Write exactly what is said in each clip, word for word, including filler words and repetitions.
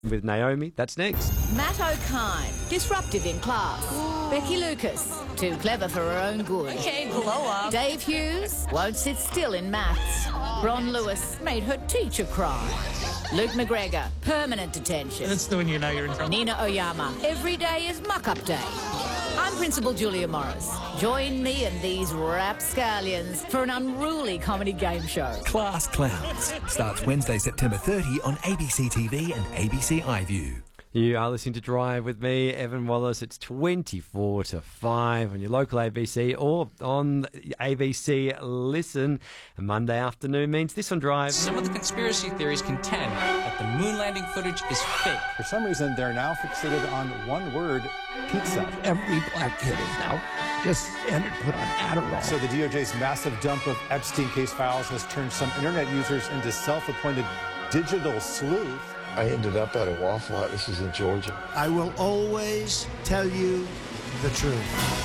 with Naomi. That's next. Matt O'Kine, disruptive in class. Becky Lucas, too clever for her own good. Okay, blow up. Dave Hughes, won't sit still in maths. Ron Lewis made her teacher cry. Luke McGregor, permanent detention. That's the when you know you're in trouble. Nina Oyama, every day is muck-up day. I'm Principal Julia Morris. Join me and these rapscallions for an unruly comedy game show. Class Clowns starts Wednesday, September thirtieth on A B C T V and A B C iView. You are listening to Drive with me, Evan Wallace. It's twenty-four to five on your local A B C or on A B C Listen. A Monday afternoon means this on Drive. Some of the conspiracy theories contend that the moon landing footage is fake. For some reason, they're now fixated on one word, pizza. Every black kid is now just standard put on Adderall. So the D O J's massive dump of Epstein case files has turned some internet users into self-appointed digital sleuths. I ended up at a Waffle Hut. This is in Georgia. I will always tell you the truth.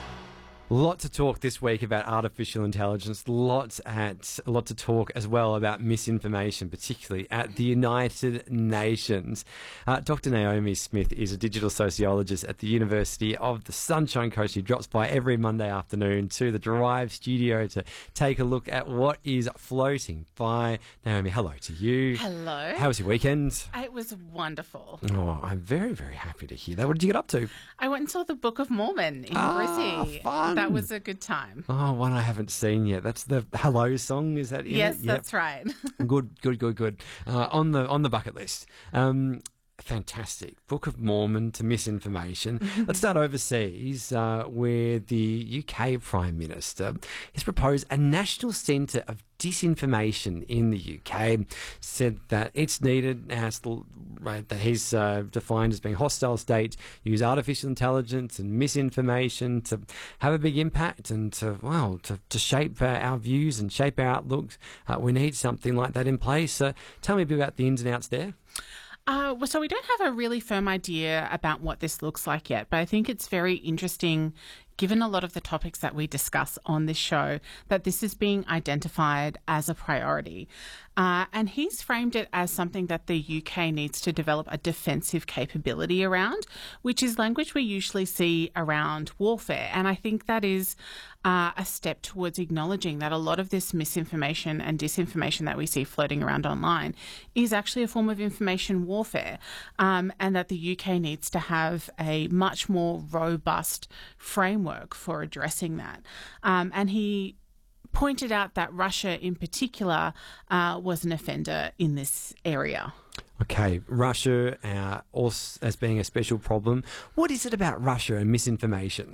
Lot to talk this week about artificial intelligence. Lots at a lot to talk as well about misinformation, particularly at the United Nations. Uh, Doctor Naomi Smith is a digital sociologist at the University of the Sunshine Coast. She drops by every Monday afternoon to the Drive studio to take a look at what is floating by. Naomi, hello to you. Hello. How was your weekend? It was wonderful. Oh, I'm very, very happy to hear that. What did you get up to? I went and saw the Book of Mormon in Ah, Brizzy. fun. That was a good time. Oh, one I haven't seen yet. That's the Hello song, is that in Yes, it? that's right. Good, good, good, good. Uh, on the on the bucket list. Um, fantastic. Book of Mormon to misinformation. Let's start overseas, uh, where the U K Prime Minister has proposed a national centre of disinformation in the U K. Said that it's needed, as the, right, that he's uh, defined as being hostile states use artificial intelligence and misinformation to have a big impact and to, well, to, to shape uh, our views and shape our outlooks. Uh, we need something like that in place. So tell me a bit about the ins and outs there. Uh, well, so we don't have a really firm idea about what this looks like yet, but I think it's very interesting, given a lot of the topics that we discuss on this show, that this is being identified as a priority. Uh, and he's framed it as something that the U K needs to develop a defensive capability around, which is language we usually see around warfare. And I think that is uh, a step towards acknowledging that a lot of this misinformation and disinformation that we see floating around online is actually a form of information warfare, um, and that the U K needs to have a much more robust framework for addressing that. Um, and he pointed out that Russia in particular uh, was an offender in this area. Okay, Russia uh, also as being a special problem. What is it about Russia and misinformation?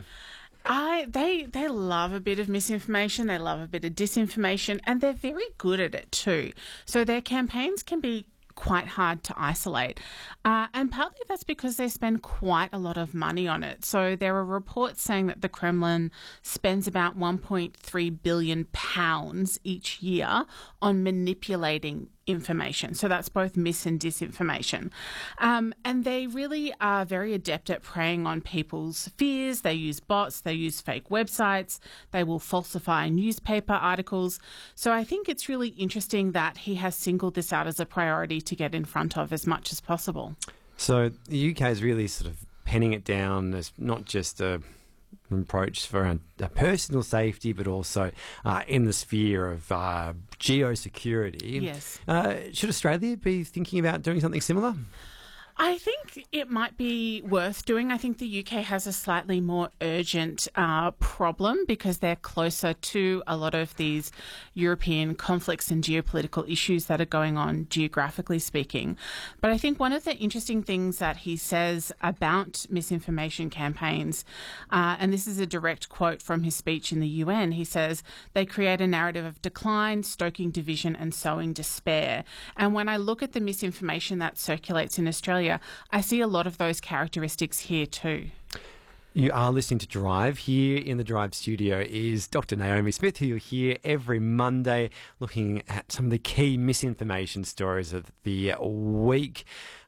I they they love a bit of misinformation, they love a bit of disinformation, and they're very good at it too. So their campaigns can be quite hard to isolate. Uh, and partly that's because they spend quite a lot of money on it. So there are reports saying that the Kremlin spends about one point three billion pounds each year on manipulating information. So that's both mis and disinformation. Um, and they really are very adept at preying on people's fears. They use bots, they use fake websites, they will falsify newspaper articles. So I think it's really interesting that he has singled this out as a priority to get in front of as much as possible. So the U K is really sort of penning it down as not just a approach for a, a personal safety, but also uh, in the sphere of uh, geosecurity. Yes. Uh, should Australia be thinking about doing something similar? I think it might be worth doing. I think the U K has a slightly more urgent uh, problem because they're closer to a lot of these European conflicts and geopolitical issues that are going on, geographically speaking. But I think one of the interesting things that he says about misinformation campaigns, uh, and this is a direct quote from his speech in the U N, he says, they create a narrative of decline, stoking division and sowing despair. And when I look at the misinformation that circulates in Australia, I see a lot of those characteristics here too. You are listening to Drive. Here in the Drive studio is Doctor Naomi Smith, who you'll hear every Monday looking at some of the key misinformation stories of the week.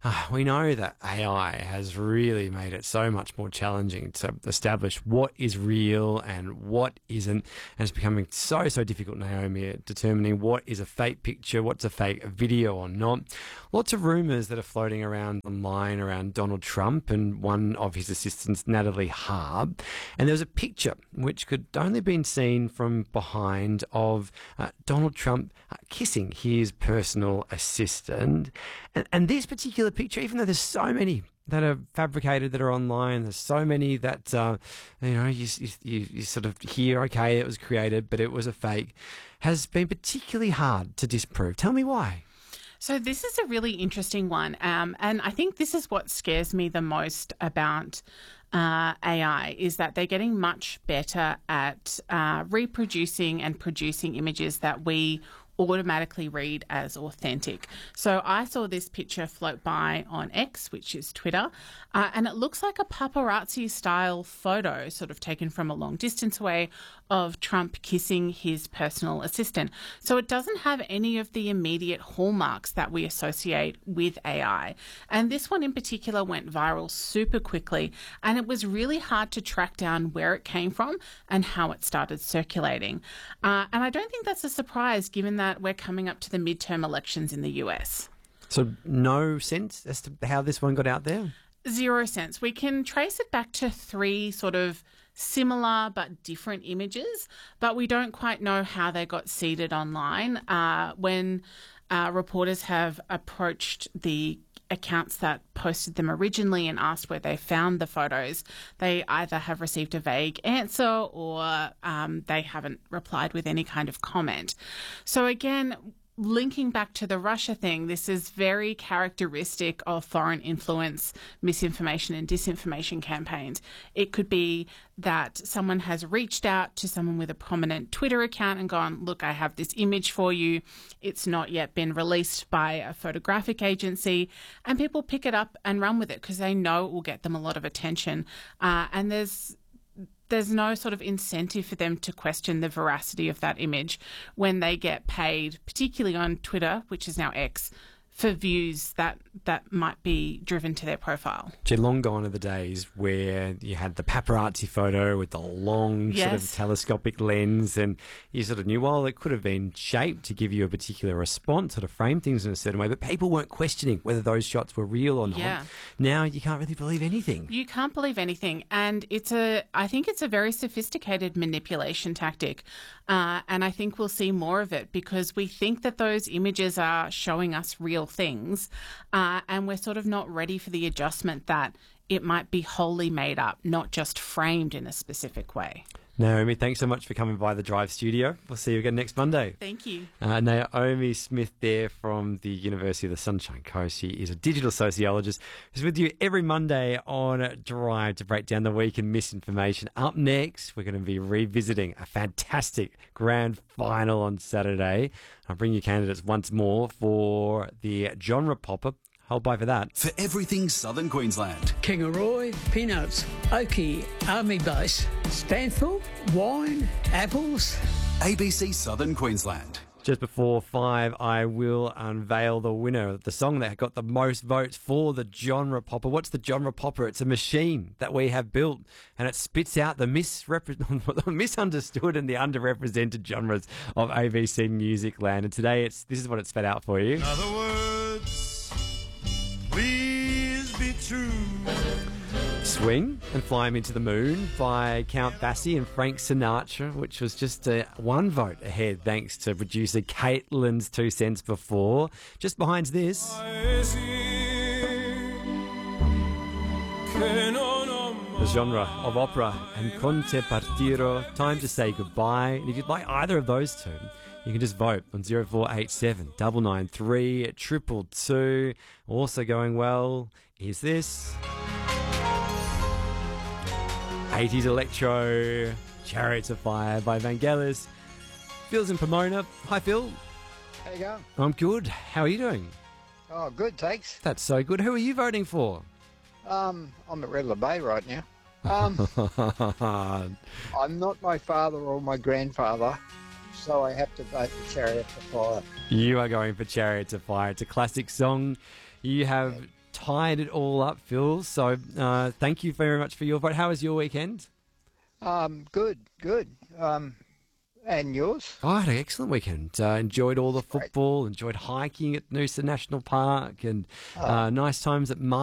Uh, we know that A I has really made it so much more challenging to establish what is real and what isn't. And it's becoming so, so difficult, Naomi, at determining what is a fake picture, what's a fake video or not. Lots of rumours that are floating around online around Donald Trump and one of his assistants, Natalie Harb. And there was a picture which could only been seen from behind of uh, Donald Trump uh, kissing his personal assistant. And, and this particular picture, even though there's so many that are fabricated, that are online, there's so many that, uh, you know, you, you, you sort of hear, okay, it was created, but it was a fake, has been particularly hard to disprove. Tell me why. So this is a really interesting one. Um, and I think this is what scares me the most about uh, A I, is that they're getting much better at uh, reproducing and producing images that we automatically read as authentic. So I saw this picture float by on X, which is Twitter, uh, and it looks like a paparazzi style photo sort of taken from a long distance away of Trump kissing his personal assistant. So it doesn't have any of the immediate hallmarks that we associate with A I. And this one in particular went viral super quickly, and it was really hard to track down where it came from and how it started circulating. Uh, and I don't think that's a surprise given that we're coming up to the midterm elections in the U S. So no sense as to how this one got out there? Zero sense. We can trace it back to three sort of similar but different images, but we don't quite know how they got seeded online. Uh, when uh, reporters have approached the accounts that posted them originally and asked where they found the photos, they either have received a vague answer or um, they haven't replied with any kind of comment. So again, linking back to the Russia thing, this is very characteristic of foreign influence, misinformation and disinformation campaigns. It could be that someone has reached out to someone with a prominent Twitter account and gone, look, I have this image for you. It's not yet been released by a photographic agency. And people pick it up and run with it because they know it will get them a lot of attention. Uh, and there's There's no sort of incentive for them to question the veracity of that image when they get paid, particularly on Twitter, which is now X, for views that, that might be driven to their profile. Gee, long gone are the days where you had the paparazzi photo with the long Yes. sort of telescopic lens, and you sort of knew, well, it could have been shaped to give you a particular response, sort of frame things in a certain way, but people weren't questioning whether those shots were real or not. Yeah. Now you can't really believe anything. You can't believe anything. And it's a, I think it's a very sophisticated manipulation tactic. Uh, and I think we'll see more of it because we think that those images are showing us real things. Uh, and we're sort of not ready for the adjustment that it might be wholly made up, not just framed in a specific way. Naomi, thanks so much for coming by the Drive studio. We'll see you again next Monday. Thank you. Uh, Naomi Smith there from the University of the Sunshine Coast. She is a digital sociologist who's with you every Monday on Drive to break down the week in misinformation. Up next, we're going to be revisiting a fantastic grand final on Saturday. I'll bring you candidates once more for the genre popper. Hold by for that. For everything Southern Queensland. Kangaroo, peanuts, oaky, army base, Stanford, wine, apples. A B C Southern Queensland. Just before five, I will unveil the winner, the song that got the most votes for the genre popper. What's the genre popper? It's a machine that we have built, and it spits out the misrepre- the misunderstood and the underrepresented genres of A B C music land. And today, it's this is what it spat out for you. In other words, please be true. Swing and Fly Me to the Moon by Count Basie and Frank Sinatra, which was just uh, one vote ahead thanks to producer Caitlin's two cents before. Just behind this, the genre of opera and Conte Partiro, Time to Say Goodbye. And if you'd like either of those two, you can just vote on zero four eight seven, nine nine three, two two two. Also going well is this eighties electro, Chariots of Fire by Vangelis. Phil's in Pomona. Hi, Phil. How you going? I'm good. How are you doing? Oh, good, thanks. That's so good. Who are you voting for? Um, I'm at Redler Bay right now. Um, I'm not my father or my grandfather, so I have to vote for Chariots of Fire. You are going for Chariots of Fire. It's a classic song. You have tied it all up, Phil. So uh, thank you very much for your vote. How was your weekend? Um, good, good. Um, and yours? Oh, I had an excellent weekend. Uh, enjoyed all the football, enjoyed hiking at Noosa National Park, and uh, nice times at Mar.